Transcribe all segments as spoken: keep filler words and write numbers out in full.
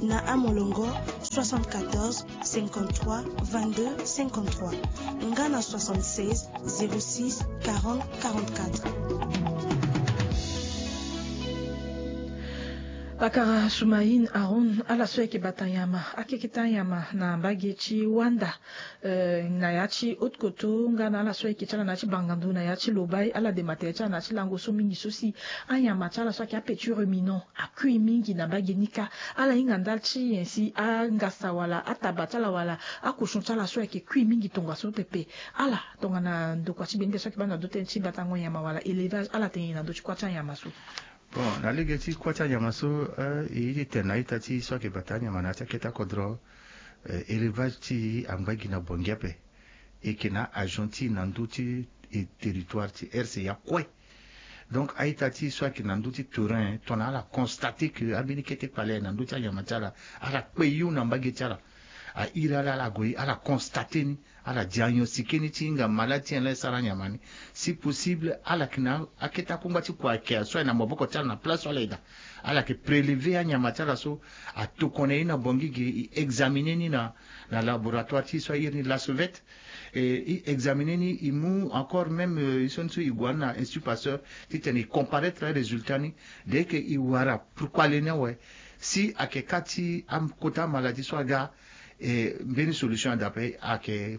na Amolongo soixante-quatorze cinquante-trois vingt-deux cinquante-trois, Ngana soixante-seize zéro six quarante quarante-quatre. Bakara Soumaïn Aron ala sweke batayama akekitayama na mbagechi Wanda uh, na yachi otkoto ngana ala sweke chala na chi bangandu na yachi lobai ala de matecha na chi lango so mingi sosi ayama chala sweke apetu ruminant akui mingi na bagenika ala ingandal chi yensi a ngasa wala atabachala wala akushon chala sweke kui mingi tonga so pepe ala tonga na ndokwa chi bende sweke bana doten chi batango yama wala élevage ala tenina do chi kwacha yama so. Bon, na legeti kwacha yamaso iri tena itati soke batanya manata keta kodro élevage ti ambagi na bongiape et kena agenti nanduti et territoire ti R C ya kwe. Donc aitati soke nanduti terrain ton ala constater que abini kete pale nanduti yamatala ala kweyu nambagi tala a irala la goyi ala constater ni ala diagnostiquer ni tinga maladie la saranya mani si possible ala kina aketa kumbati kwa kia so na moboko tala na place wala ida ala ke prélever anya matala so a to connaître na bongi examiner ni na na laboratoire ti so irni la sauvette et examiner ni imu encore même ils sont sur iguana institut Pasteur ti teni comparer les résultats ni dès que iwara pourquoi les ne ouais si akekati am kota maladie so ga et une solution d'après à que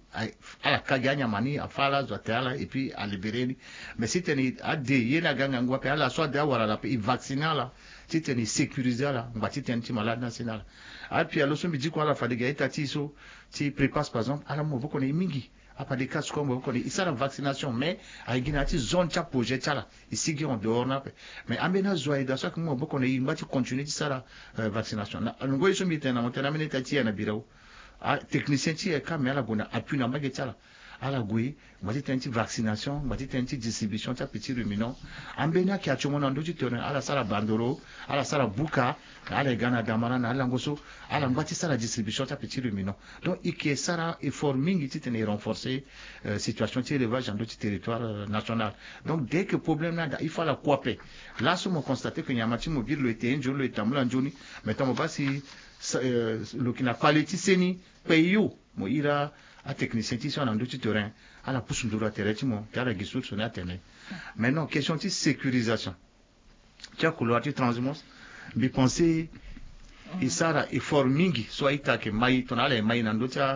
à la kaganya mani à fala zotala et puis à libérer mais si tu à des yena ganga ngwa pe ala soit d'avoir la pe vacciner là si tu sécuriser là on va ti tenti malade national et puis alors so mi dit quoi la fadiga etati so ti prépare par exemple ala mo voko ne mingi apa des cas comme voko ne isa la vaccination mais a ginati zone cha projet chala ici qui on dehors na mais amena zoida so que mo voko ne imbati continuer ti sala vaccination na ngo so mi tena mo tena mene tati na biro a technicien ti e ka me ala bona appui na mage chala ala gui mati tenti vaccination mati tenti distribution ta petit ruminant ambena ki achomo na ndo ti tona ala sala bandoro ala sala buka ala gana damana na ala ngoso ala ngati sala distribution ta petit ruminant donc iki sala effort mingi ti tene renforcer euh, situation ti élevage dans d'autres territoires euh, national donc dès que problème là il faut la couper là so mo constater que nyamati mobile le était njo le tamula njoni mettons mo basi euh, le kina quality seni payo mo ira a technicien ti sur dans d'autres terrains à la pousse ndura terrain ti mo kala gisul so na tene maintenant question de sécurisation tu as couloir de transhumance bi penser et ça est formingi soit ita que mai tonale mai nando cha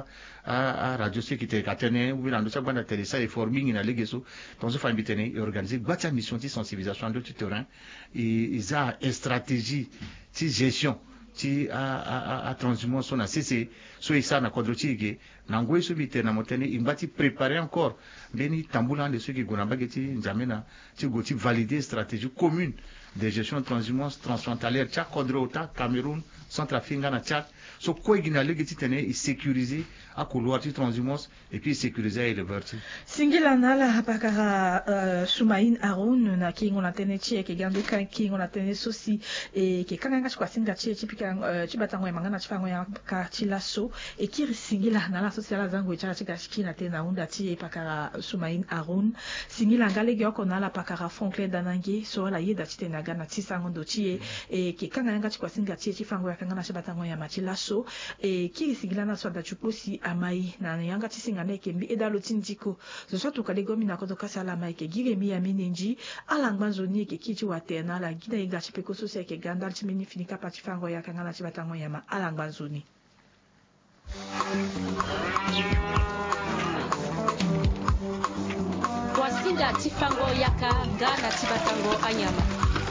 a radio sécurité katene ou nando cha bana tele ça est formingi na legeso donc ça fa inviter et organiser gwacha mission de sensibilisation dans d'autres terrains et ils a une stratégie de gestion ti a a a transhumance on a cessé so isa na kodro chige na ngwe so bite na motene imbati préparer encore beni tambulan de ceux qui gonamba geti njamena ti goti valider stratégie commune de gestion de transhumance transfrontalière cha kodro ta Cameroun Centrafrique na Tchad so ko igina legeti tene i sécuriser a couloir ti transhumance et puis sécuriser le verti singila nala bakara uh, Soumaïn Aron na kingo na tene chi ke gando kan kingo na tene sosi e ke kanga kwa singa chi chi pika uh, chi batango mangana chi fango ya ka chi laso e kiri singila nala sosi ala zango cha chi ka chi na tena unda chi e bakara Soumaïn Aron singila ngale ge ko nala bakara Franklin Danange so la yeda chi tena gana ti sangondo chi e ke kanga chi kwa singa chi chi fango ya kanga na chi batango ya machi laso e kiri singila na so da chuposi amai na yanga ti singa ne ke mbi edalo tindiko zo so to kale gomi na ko to kasa la mai ke gire mi ya minenji ala ngbanzo ni ke kichi watena la gida iga chi peko so se ke gandal chi mini finika pati fango ya kanga na chi batango ya ma ala ngbanzo ni wasinda tifango yaka gana tibatango anyama